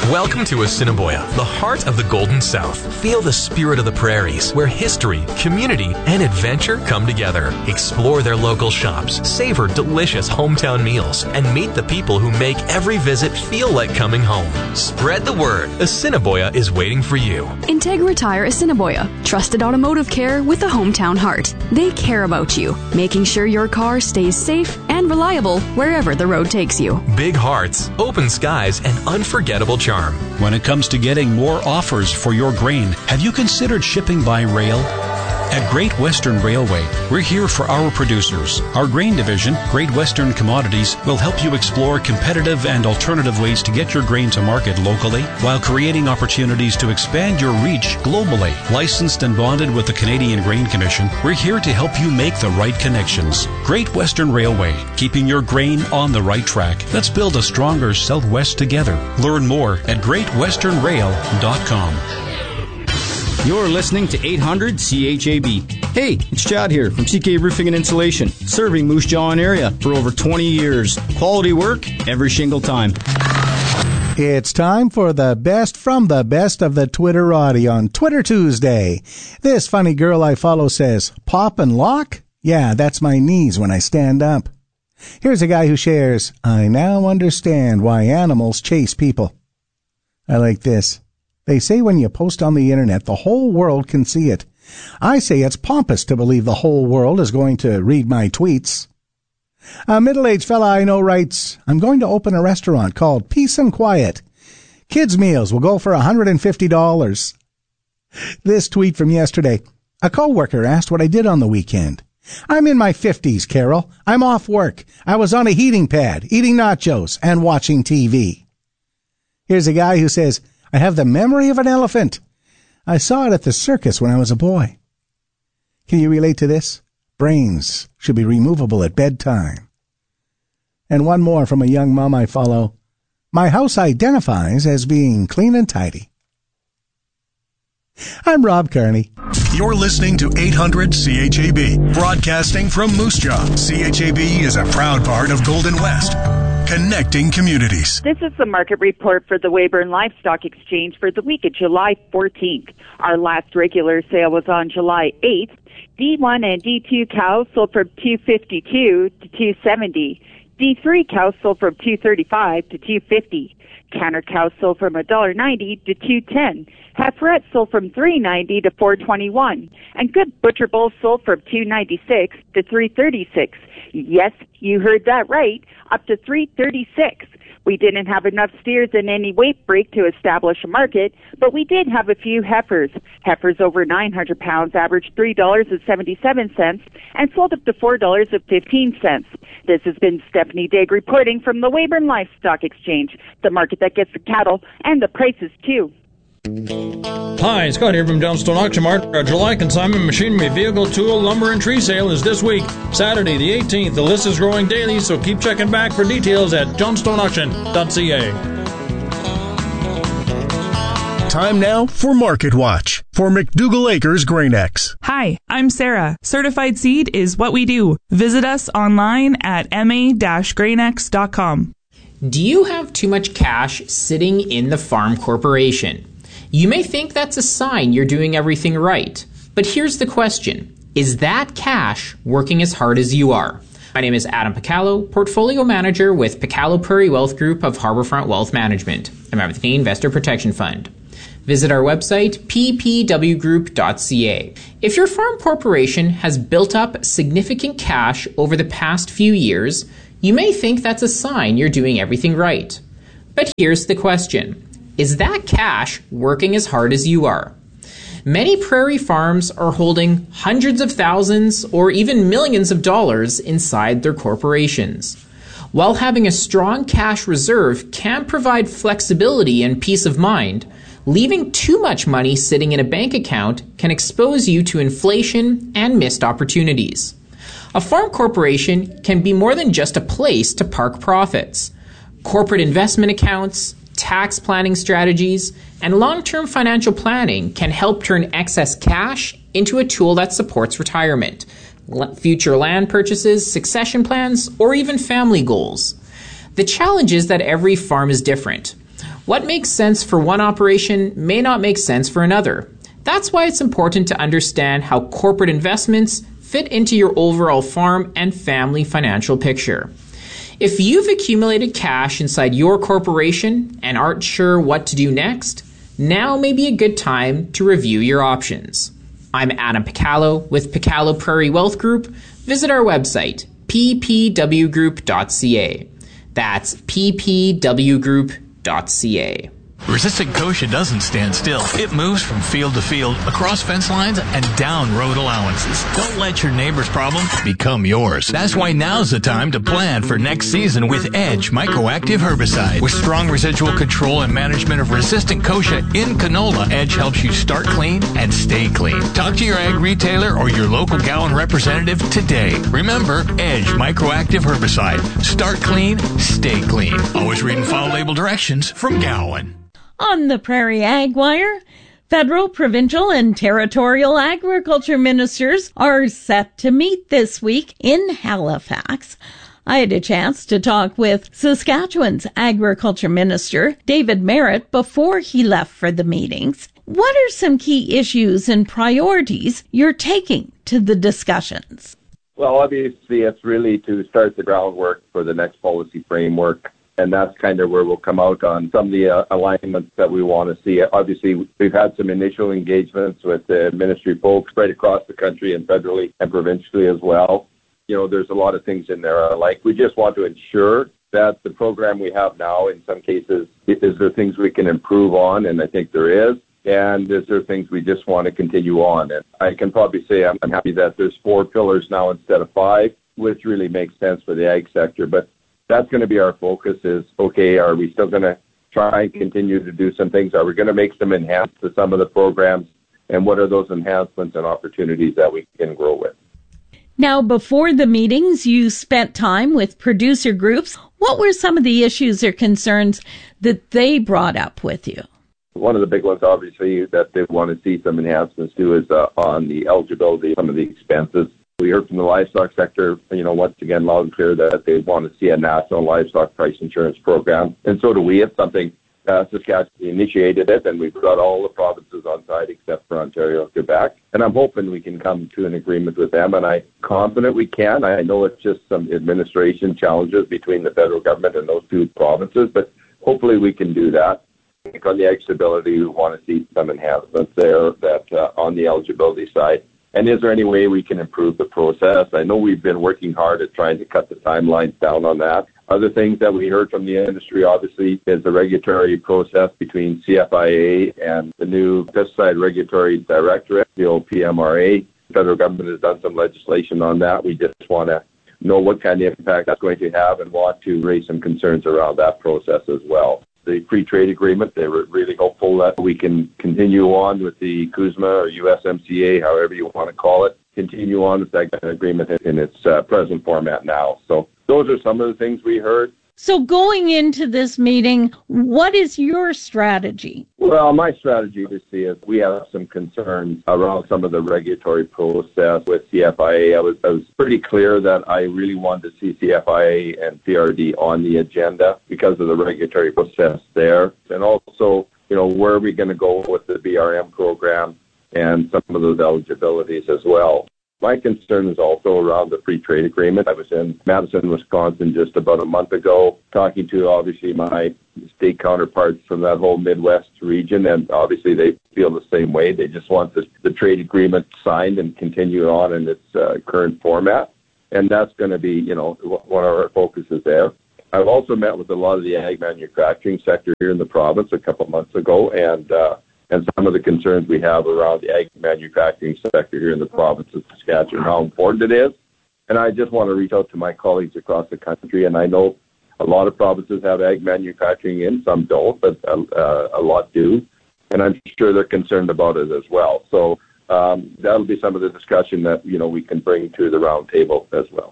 Welcome to Assiniboia, the heart of the Golden South. Feel the spirit of the prairies, where history, community, and adventure come together. Explore their local shops, savor delicious hometown meals, and meet the people who make every visit feel like coming home. Spread the word. Assiniboia is waiting for you. Integra Tire Assiniboia. Trusted automotive care with a hometown heart. They care about you, making sure your car stays safe and reliable wherever the road takes you. Big hearts, open skies, and unforgettable charm. When it comes to getting more offers for your grain, have you considered shipping by rail? At Great Western Railway, we're here for our producers. Our grain division, Great Western Commodities, will help you explore competitive and alternative ways to get your grain to market locally while creating opportunities to expand your reach globally. Licensed and bonded with the Canadian Grain Commission, we're here to help you make the right connections. Great Western Railway, keeping your grain on the right track. Let's build a stronger Southwest together. Learn more at greatwesternrail.com. You're listening to 800 CHAB. Hey, it's Chad here from CK Roofing and Insulation, serving Moose Jaw area for over 20 years. Quality work every shingle time. It's time for the best from the best of the Twitterati on Twitter Tuesday. This funny girl I follow says, "Pop and lock? Yeah, that's my knees when I stand up." Here's a guy who shares, "I now understand why animals chase people." I like this. They say when you post on the internet, the whole world can see it. I say it's pompous to believe the whole world is going to read my tweets. A middle-aged fella I know writes, "I'm going to open a restaurant called Peace and Quiet. Kids' meals will go for $150. This tweet from yesterday. A coworker asked what I did on the weekend. "I'm in my 50s, Carol. I'm off work. I was on a heating pad, eating nachos and watching TV." Here's a guy who says, "I have the memory of an elephant. I saw it at the circus when I was a boy." Can you relate to this? Brains should be removable at bedtime. And one more from a young mom I follow. "My house identifies as being clean and tidy." I'm Rob Kearney. You're listening to 800 CHAB, broadcasting from Moose Jaw. CHAB is a proud part of Golden West, connecting communities. This is the market report for the Weyburn Livestock Exchange for the week of July 14th. Our last regular sale was on July 8th. D1 and D2 cows sold from $252 to $270. D3 cows sold from $235 to $250. Canner cows sold from $1.90 to $2.10. Heiferettes sold from $3.90 to $4.21. And good butcher bulls sold from $2.96 to $3.36. Yes, you heard that right, up to $3.36. We didn't have enough steers in any weight break to establish a market, but we did have a few heifers. Heifers over 900 pounds averaged $3.77 and sold up to $4.15. This has been Stephanie Digg reporting from the Weyburn Livestock Exchange, the market that gets the cattle and the prices too. Hi, Scott here from Johnstone Auction Mart. Our July consignment machinery, vehicle, tool, lumber, and tree sale is this week, Saturday the 18th. The list is growing daily, so keep checking back for details at johnstoneauction.ca. Time now for Market Watch for McDougall Acres GrainX. Hi, I'm Sarah. Certified Seed is what we do. Visit us online at ma-grainx.com. Do you have too much cash sitting in the farm corporation? You may think that's a sign you're doing everything right. But here's the question. Is that cash working as hard as you are? My name is Adam Picallo, Portfolio Manager with Picallo Prairie Wealth Group of Harbourfront Wealth Management. I'm with the Canadian Investor Protection Fund. Visit our website, ppwgroup.ca. If your farm corporation has built up significant cash over the past few years, you may think that's a sign you're doing everything right. But here's the question. Is that cash working as hard as you are? Many prairie farms are holding hundreds of thousands or even millions of dollars inside their corporations. While having a strong cash reserve can provide flexibility and peace of mind, leaving too much money sitting in a bank account can expose you to inflation and missed opportunities. A farm corporation can be more than just a place to park profits. Corporate investment accounts, tax planning strategies, and long-term financial planning can help turn excess cash into a tool that supports retirement, future land purchases, succession plans, or even family goals. The challenge is that every farm is different. What makes sense for one operation may not make sense for another. That's why it's important to understand how corporate investments fit into your overall farm and family financial picture. If you've accumulated cash inside your corporation and aren't sure what to do next, now may be a good time to review your options. I'm Adam Picallo with Picallo Prairie Wealth Group. Visit our website, ppwgroup.ca. That's ppwgroup.ca. Resistant kochia doesn't stand still. It moves from field to field, across fence lines, and down road allowances. Don't let your neighbor's problem become yours. That's why now's the time to plan for next season with Edge Microactive Herbicide. With strong residual control and management of resistant kochia in canola, Edge helps you start clean and stay clean. Talk to your ag retailer or your local Gowan representative today. Remember, Edge Microactive Herbicide. Start clean, stay clean. Always read and follow label directions from Gowan. On the Prairie Ag Wire, federal, provincial, and territorial agriculture ministers are set to meet this week in Halifax. I had a chance to talk with Saskatchewan's agriculture minister, David Marit, before he left for the meetings. What are some key issues and priorities you're taking to the discussions? Well, obviously, it's really to start the groundwork for the next policy framework. And that's kind of where we'll come out on some of the alignments that we want to see. Obviously, we've had some initial engagements with the ministry folks right across the country and federally and provincially as well. You know, there's a lot of things in there. Like, we just want to ensure that the program we have now, in some cases, is there things we can improve on? And I think there is. And is there things we just want to continue on? And I can probably say I'm happy that there's 4 pillars now instead of 5, which really makes sense for the ag sector. But that's going to be our focus is, okay, are we still going to try and continue to do some things? Are we going to make some enhancements to some of the programs? And what are those enhancements and opportunities that we can grow with? Now, before the meetings, you spent time with producer groups. What were some of the issues or concerns that they brought up with you? One of the big ones, obviously, that they want to see some enhancements to is on the eligibility, some of the expenses. We heard from the livestock sector, once again, loud and clear that they want to see a national livestock price insurance program. And so do we. It's something Saskatchewan initiated it, and we've got all the provinces on side except for Ontario and Quebec. And I'm hoping we can come to an agreement with them, and I'm confident we can. I know it's just some administration challenges between the federal government and those 2 provinces, but hopefully we can do that. I think on the eligibility, we want to see some enhancements there that on the eligibility side. And is there any way we can improve the process? I know we've been working hard at trying to cut the timelines down on that. Other things that we heard from the industry, obviously, is the regulatory process between CFIA and the new Pesticide Regulatory Directorate, the old PMRA. The federal government has done some legislation on that. We just want to know what kind of impact that's going to have and want to raise some concerns around that process as well. The free trade agreement, they were really hopeful that we can continue on with the CUSMA or USMCA, however you want to call it, continue on with that agreement in its present format now. So those are some of the things we heard. So going into this meeting, what is your strategy? Well, my strategy to see is we have some concerns around some of the regulatory process with CFIA. I was pretty clear that I really wanted to see CFIA and PRD on the agenda because of the regulatory process there. And also, where are we going to go with the BRM program and some of those eligibilities as well. My concern is also around the free trade agreement. I was in Madison, Wisconsin just about a month ago, talking to obviously my state counterparts from that whole Midwest region, and obviously they feel the same way. They just want the trade agreement signed and continue on in its current format, and that's going to be, one of our focuses there. I've also met with a lot of the ag manufacturing sector here in the province a couple of months ago, and some of the concerns we have around the ag manufacturing sector here in the province of Saskatchewan, how important it is. And I just want to reach out to my colleagues across the country, and I know a lot of provinces have ag manufacturing in, some don't, but a lot do. And I'm sure they're concerned about it as well. So that'll be some of the discussion that, we can bring to the round table as well.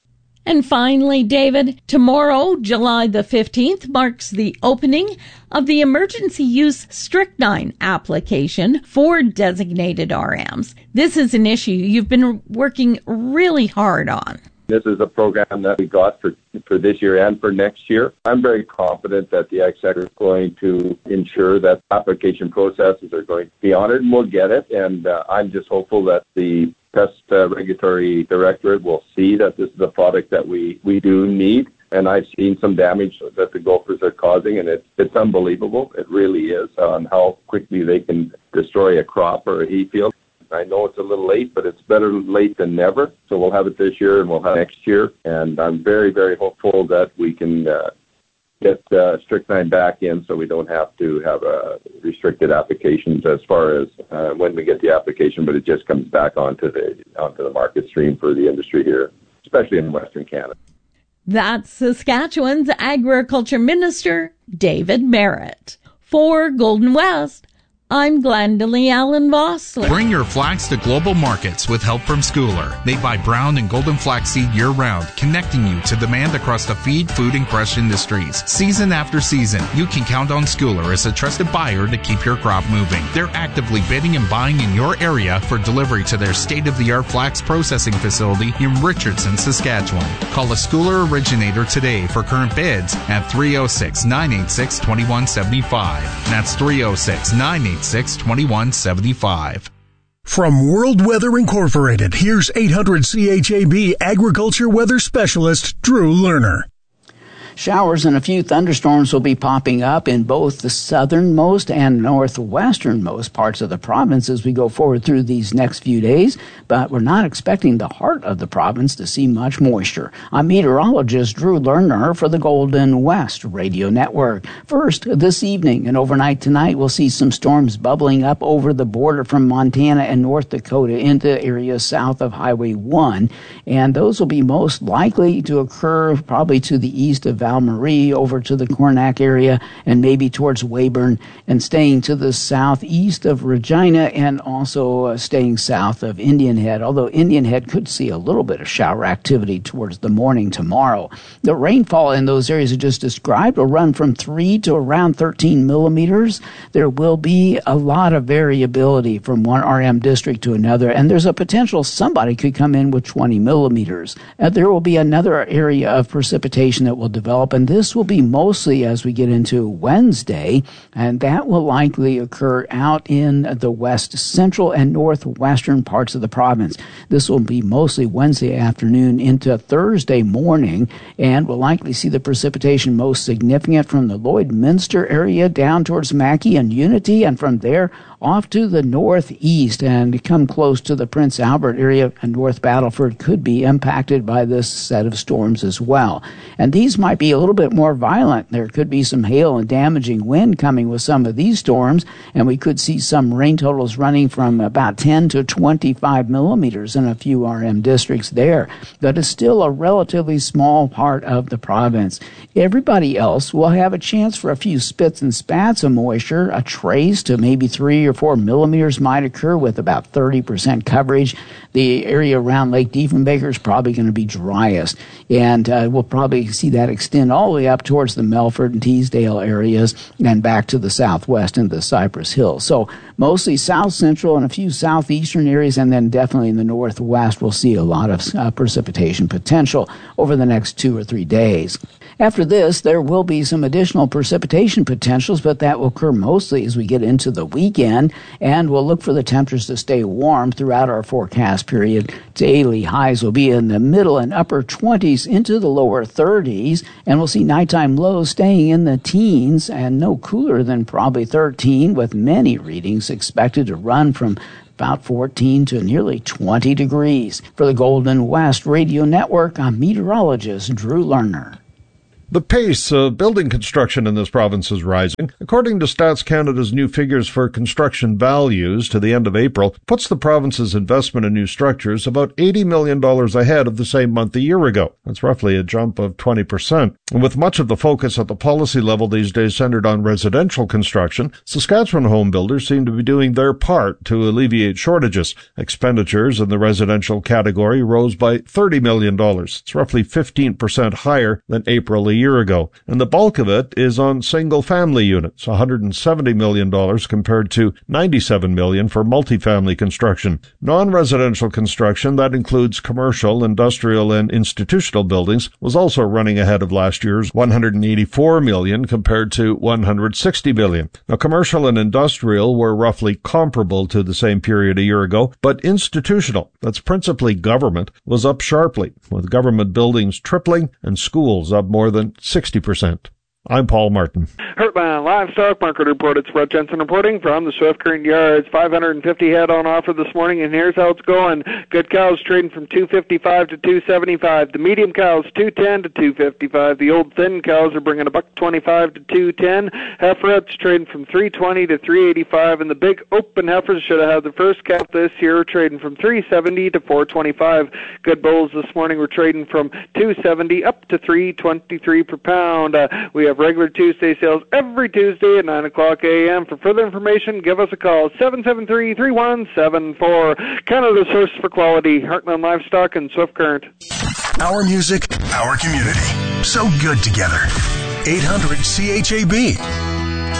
And finally, David, tomorrow, July the 15th, marks the opening of the emergency use strychnine application for designated RMs. This is an issue you've been working really hard on. This is a program that we got for this year and for next year. I'm very confident that the ag sector is going to ensure that application processes are going to be honored, and we'll get it. And I'm just hopeful that the Pest Regulatory Directorate will see that this is a product that we do need. And I've seen some damage that the gophers are causing, and it's unbelievable. It really is, on how quickly they can destroy a crop or a heat field. I know it's a little late, but it's better late than never. So we'll have it this year and we'll have it next year. And I'm very, very hopeful that we can get strychnine back in so we don't have to have restricted applications as far as when we get the application, but it just comes back onto the market stream for the industry here, especially in Western Canada. That's Saskatchewan's Agriculture Minister, David Merritt. For Golden West, I'm Glendalee Allen Vossler. Bring your flax to global markets with help from Schooler. They buy brown and golden flaxseed year-round, connecting you to demand across the feed, food, and crush industries. Season after season, you can count on Schooler as a trusted buyer to keep your crop moving. They're actively bidding and buying in your area for delivery to their state-of-the-art flax processing facility in Richardson, Saskatchewan. Call a Schooler originator today for current bids at 306-986-2175. That's 306-986-2175. From World Weather Incorporated, here's 800 CHAB Agriculture Weather Specialist Drew Lerner. Showers and a few thunderstorms will be popping up in both the southernmost and northwesternmost parts of the province as we go forward through these next few days, but we're not expecting the heart of the province to see much moisture. I'm meteorologist Drew Lerner for the Golden West Radio Network. First, this evening and overnight tonight, we'll see some storms bubbling up over the border from Montana and North Dakota into areas south of Highway 1, and those will be most likely to occur probably to the east of Val-Marie over to the Cornac area and maybe towards Weyburn, and staying to the southeast of Regina and also staying south of Indian Head, although Indian Head could see a little bit of shower activity towards the morning tomorrow. The rainfall in those areas I just described will run from 3 to around 13 millimeters. There will be a lot of variability from one RM district to another, and there's a potential somebody could come in with 20 millimeters. There will be another area of precipitation that will develop, and this will be mostly as we get into Wednesday, and that will likely occur out in the west central and northwestern parts of the province. This will be mostly Wednesday afternoon into Thursday morning, and we'll likely see the precipitation most significant from the Lloydminster area down towards Mackay and Unity, and from there off to the northeast and come close to the Prince Albert area, and North Battleford could be impacted by this set of storms as well. And these might be a little bit more violent. There could be some hail and damaging wind coming with some of these storms, and we could see some rain totals running from about 10 to 25 millimeters in a few RM districts there. That is still a relatively small part of the province. Everybody else will have a chance for a few spits and spats of moisture. A trace to maybe 3 or 4 millimeters might occur with about 30% coverage. The area around Lake Diefenbaker is probably going to be driest, and we'll probably see that extend all the way up towards the Melford and Teesdale areas and back to the southwest and the Cypress Hills. So mostly south central and a few southeastern areas, and then definitely in the northwest we'll see a lot of precipitation potential over the next 2 or 3 days. After this, there will be some additional precipitation potentials, but that will occur mostly as we get into the weekend, and we'll look for the temperatures to stay warm throughout our forecast period. Daily highs will be in the middle and upper 20s into the lower 30s, and we'll see nighttime lows staying in the teens and no cooler than probably 13, with many readings expected to run from about 14 to nearly 20 degrees. For the Golden West Radio Network, I'm meteorologist Drew Lerner. The pace of building construction in this province is rising. According to Stats Canada's new figures for construction values to the end of April, puts the province's investment in new structures about $80 million ahead of the same month a year ago. That's roughly a jump of 20%. And with much of the focus at the policy level these days centered on residential construction, Saskatchewan home builders seem to be doing their part to alleviate shortages. Expenditures in the residential category rose by $30 million. It's roughly 15% higher than April a year ago, and the bulk of it is on single-family units, $170 million compared to $97 million for multifamily construction. Non-residential construction, that includes commercial, industrial, and institutional buildings, was also running ahead of last year's $184 million compared to $160 million. Now, commercial and industrial were roughly comparable to the same period a year ago, but institutional, that's principally government, was up sharply, with government buildings tripling and schools up more than 60%. I'm Paul Martin. Heartland Livestock Market Report. It's Brett Jensen reporting from the Swift Current Yards. 550 head on offer this morning, and here's how it's going. Good cows trading from $255 to $275. The medium cows $210 to $255. The old thin cows are bringing $125 to $210. Heiferettes trading from $320 to $385, and the big open heifers should have had the first calf this year, trading from $370 to $425. Good bulls this morning were trading from $270 up to $323 per pound. We have regular Tuesday sales every Tuesday at 9 o'clock a.m. For further information, give us a call, 773-3174. Canada's source for quality, Heartland Livestock and Swift Current. Our music, our community. So good together. 800 CHAB.